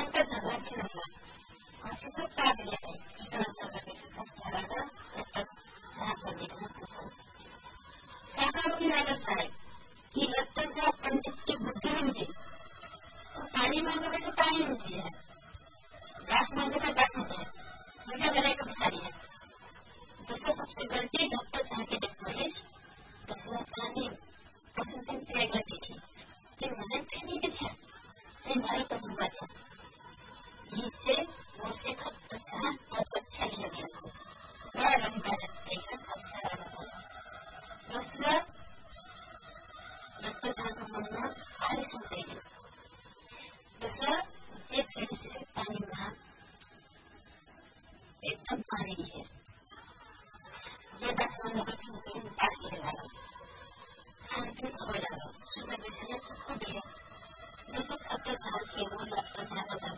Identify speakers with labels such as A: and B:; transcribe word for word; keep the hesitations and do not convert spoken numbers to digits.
A: doctor झाला अशी काढले आहे कष्टाला त्यामुळे झालं काय की रक्ताचा पंडित बुद्धी म्हणजे पाणी मागवण्याचं पाणी म्हणजे घास मागवता घास होते म्हणजे गले का भिखारी है जसं सबसे गलती डॉक्टर साहब के महेश तसं पानी पशुधन की गलती थी कि मैंने पहनी के थे ये हमारा तजुर्बा था जिससे मुझसे खत था बहुत अच्छा लिया गया को बड़ा लंबा देखा कब सारा लगा दूसरा डॉक्टर साहब का मनना आगे सुन देगी दूसरा ये फिर से पानी में एकदम पानी है ये दस पंद्रह मिनट पास ही लगा खाने पीने खबर लगा सुबह बिछने सुख दिया जैसे डॉक्टर साहब के वो डॉक्टर साहब